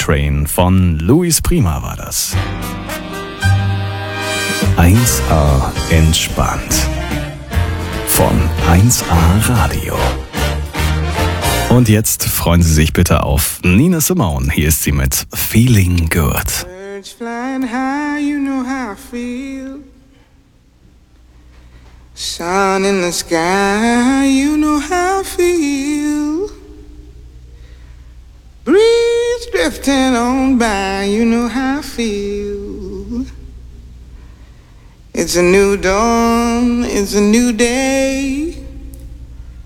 Train von Luis Prima war das. 1A entspannt. Von 1A Radio. Und jetzt freuen Sie sich bitte auf Nina Simone. Hier ist sie mit Feeling Good. Birds flying high, you know how I feel. Sun in the sky, you know how I feel. Breeze drifting on by, you know how I feel. It's a new dawn, it's a new day.